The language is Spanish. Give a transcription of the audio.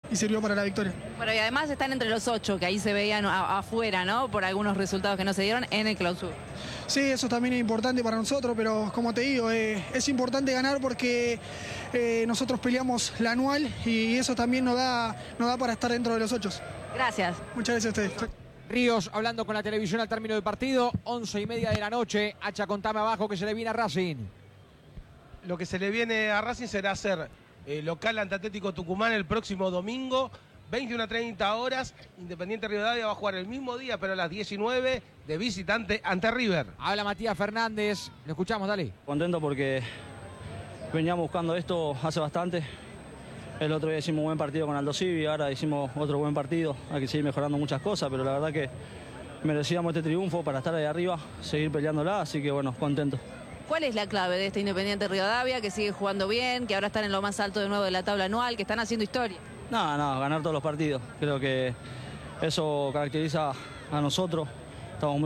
sirvió para la victoria. Bueno, y además están entre los 8, que ahí se veían afuera, ¿no? Por algunos resultados que no se dieron en el Clausura. Sí, eso también es importante para nosotros, pero como te digo, es importante ganar porque nosotros peleamos la anual y eso también nos da para estar dentro de los 8. Gracias. Muchas gracias a ustedes. Ríos hablando con la televisión al término del partido, 11:30 de la noche. Hacha, contame abajo que se le viene a Racing. Lo que se le viene a Racing será ser local ante Atlético Tucumán el próximo domingo, 21:30 horas. Independiente Rivadavia va a jugar el mismo día, pero a las 19 de visitante ante River. Habla Matías Fernández, lo escuchamos, dale. Contento porque veníamos buscando esto hace bastante. El otro día hicimos un buen partido con Aldo Civi, ahora hicimos otro buen partido. Hay que seguir mejorando muchas cosas, pero la verdad que merecíamos este triunfo para estar ahí arriba, seguir peleándola, así que bueno, contento. ¿Cuál es la clave de este Independiente Rivadavia, que sigue jugando bien, que ahora están en lo más alto de nuevo de la tabla anual, que están haciendo historia? No, ganar todos los partidos. Creo que eso caracteriza a nosotros. Estamos muy